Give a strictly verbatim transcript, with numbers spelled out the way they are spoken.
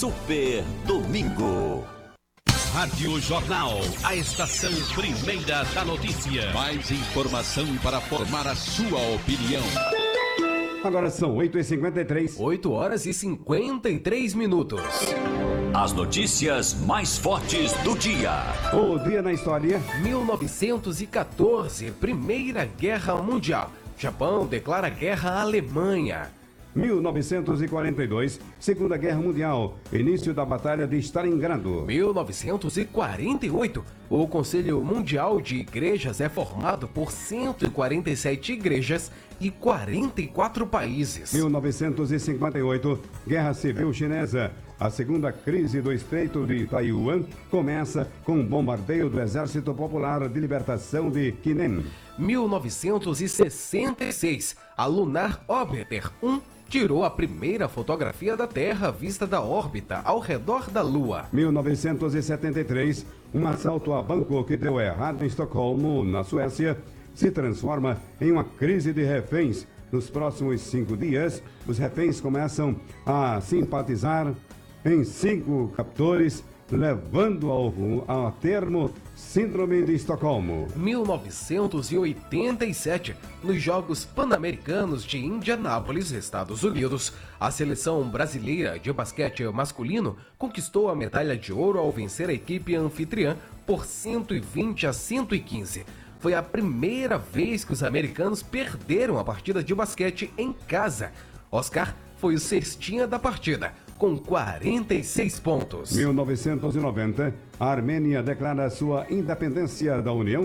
Super Domingo. Rádio Jornal, a estação primeira da notícia. Mais informação para formar a sua opinião. Agora são oito e cinquenta e três. oito horas e cinquenta e três minutos. As notícias mais fortes do dia. O dia na história. mil novecentos e quatorze, Primeira Guerra Mundial. Japão declara guerra à Alemanha. mil novecentos e quarenta e dois, Segunda Guerra Mundial, início da Batalha de Stalingrado. mil novecentos e quarenta e oito, o Conselho Mundial de Igrejas é formado por cento e quarenta e sete igrejas e quarenta e quatro países. mil novecentos e cinquenta e oito, Guerra Civil Chinesa. A segunda crise do Estreito de Taiwan começa com o bombardeio do Exército Popular de Libertação de Quinnen. mil novecentos e sessenta e seis, a Lunar Orbiter um tirou a primeira fotografia da Terra vista da órbita ao redor da Lua. mil novecentos e setenta e três, um assalto a banco que deu errado em Estocolmo, na Suécia, se transforma em uma crise de reféns. Nos próximos cinco dias, os reféns começam a simpatizar em cinco captores, levando ao, ao termo Síndrome de Estocolmo. mil novecentos e oitenta e sete, nos Jogos Pan-Americanos de Indianápolis, Estados Unidos, a seleção brasileira de basquete masculino conquistou a medalha de ouro ao vencer a equipe anfitriã por cento e vinte a cento e quinze. Foi a primeira vez que os americanos perderam a partida de basquete em casa. Oscar foi o cestinha da partida, com quarenta e seis pontos. mil novecentos e noventa, a Armênia declara sua independência da União